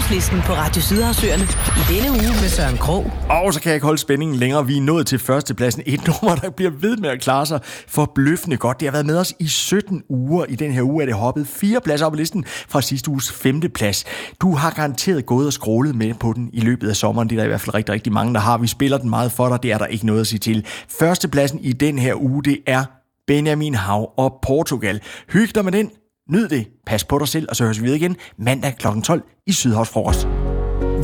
Nytårslisten på Radio Sydhavsøerne i denne uge med Søren Krog. Og så kan jeg ikke holde spændingen længere. Vi er nået til førstepladsen. Et nummer, der bliver ved med at klare sig forbløffende godt. Det har været med os i 17 uger. I den her uge er det hoppet 4 pladser op på listen fra sidste uges 5. plads. Du har garanteret gået og scrollet med på den i løbet af sommeren. Det er der i hvert fald rigtig mange, der har. Vi spiller den meget for dig. Det er der ikke noget at sige til. Førstepladsen i den her uge, det er Benjamin Hav og Portugal. Hyg dig med den. Nyd det. Pas på dig selv, og så høres vi videre igen mandag kl. 12 i Sydhavsfrokost.